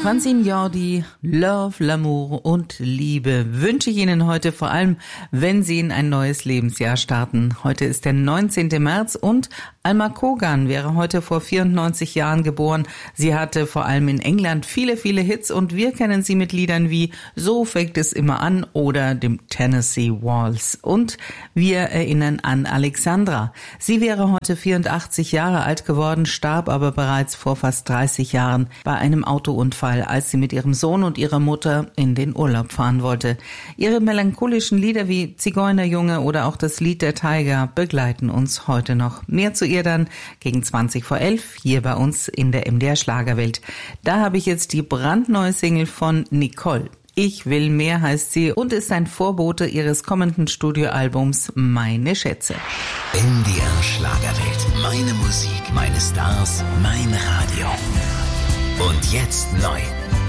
Francine Jordi, Love, L'amour und Liebe wünsche ich Ihnen heute, vor allem wenn Sie in ein neues Lebensjahr starten. Heute ist der 19. März und Alma Cogan wäre heute vor 94 Jahren geboren. Sie hatte vor allem in England viele Hits und wir kennen sie mit Liedern wie So fängt es immer an oder dem Tennessee Waltz. Und wir erinnern an Alexandra. Sie wäre heute 84 Jahre alt geworden, starb aber bereits vor fast 30 Jahren bei einem Autounfall, als sie mit ihrem Sohn und ihrer Mutter in den Urlaub fahren wollte. Ihre melancholischen Lieder wie Zigeunerjunge oder auch das Lied der Tiger begleiten uns heute noch. Mehr zu ihr dann gegen 20 vor 11 hier bei uns in der MDR Schlagerwelt. Da habe ich jetzt die brandneue Single von Nicole. Ich will mehr heißt sie und ist ein Vorbote ihres kommenden Studioalbums Meine Schätze. MDR Schlagerwelt. Meine Musik, meine Stars, mein Radio. Und jetzt neu.